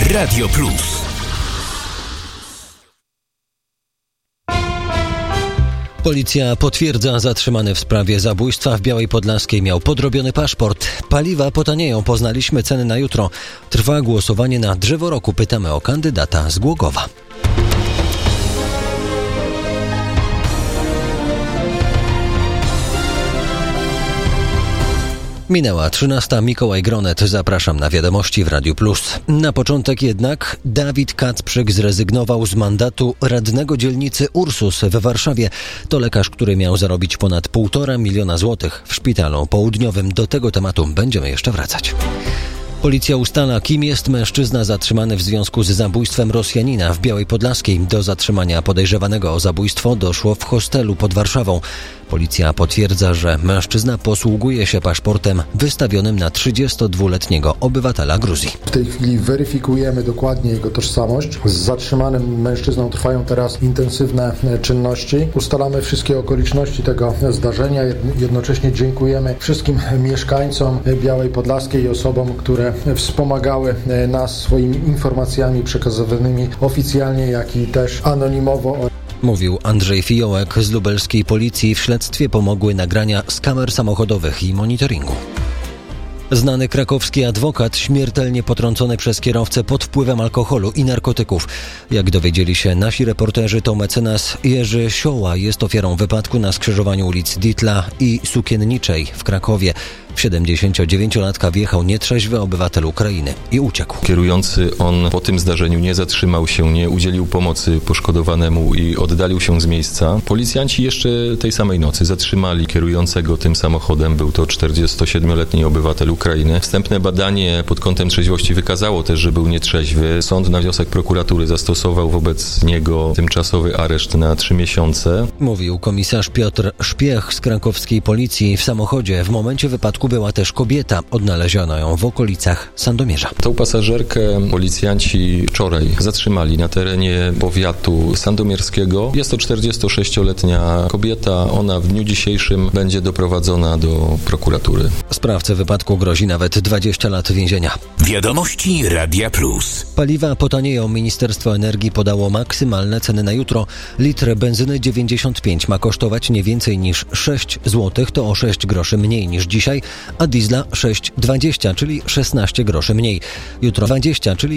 Radio Plus. Policja potwierdza, zatrzymany w sprawie zabójstwa w Białej Podlaskiej miał podrobiony paszport. Paliwa potanieją, poznaliśmy ceny na jutro. Trwa głosowanie na drzewo roku. Pytamy o kandydata z Głogowa. Minęła 13. Mikołaj Gronet. Zapraszam na wiadomości w Radiu Plus. Na początek jednak Dawid Kacprzyk zrezygnował z mandatu radnego dzielnicy Ursus w Warszawie. To lekarz, który miał zarobić ponad 1,5 miliona złotych w szpitalu południowym. Do tego tematu będziemy jeszcze wracać. Policja ustala, kim jest mężczyzna zatrzymany w związku z zabójstwem Rosjanina w Białej Podlaskiej. Do zatrzymania podejrzewanego o zabójstwo doszło w hostelu pod Warszawą. Policja potwierdza, że mężczyzna posługuje się paszportem wystawionym na 32-letniego obywatela Gruzji. W tej chwili weryfikujemy dokładnie jego tożsamość. Z zatrzymanym mężczyzną trwają teraz intensywne czynności. Ustalamy wszystkie okoliczności tego zdarzenia. Jednocześnie dziękujemy wszystkim mieszkańcom Białej Podlaskiej i osobom, które wspomagały nas swoimi informacjami przekazywanymi oficjalnie, jak i też anonimowo. Mówił Andrzej Fiołek z lubelskiej policji. W śledztwie pomogły nagrania z kamer samochodowych i monitoringu. Znany krakowski adwokat śmiertelnie potrącony przez kierowcę pod wpływem alkoholu i narkotyków. Jak dowiedzieli się nasi reporterzy, to mecenas Jerzy Sioła jest ofiarą wypadku na skrzyżowaniu ulic Ditla i Sukienniczej w Krakowie. 79-latka wjechał nietrzeźwy obywatel Ukrainy i uciekł. Kierujący on po tym zdarzeniu nie zatrzymał się, nie udzielił pomocy poszkodowanemu i oddalił się z miejsca. Policjanci jeszcze tej samej nocy zatrzymali kierującego tym samochodem. Był to 47-letni obywatel Ukrainy. Wstępne badanie pod kątem trzeźwości wykazało też, że był nietrzeźwy. Sąd na wniosek prokuratury zastosował wobec niego tymczasowy areszt na 3 miesiące. Mówił komisarz Piotr Szpiech z krakowskiej policji. W samochodzie w momencie wypadku była też kobieta. Odnaleziono ją w okolicach Sandomierza. Tą pasażerkę policjanci wczoraj zatrzymali na terenie powiatu sandomierskiego. Jest to 46-letnia kobieta. Ona w dniu dzisiejszym będzie doprowadzona do prokuratury. Sprawcy wypadku grozi nawet 20 lat więzienia. Wiadomości Radia Plus. Paliwa potanieją. Ministerstwo Energii podało maksymalne ceny na jutro. Litr benzyny 95 ma kosztować nie więcej niż 6 zł, to o 6 groszy mniej niż dzisiaj, a diesla 6,20, czyli 16 groszy mniej. Jutro 20, czyli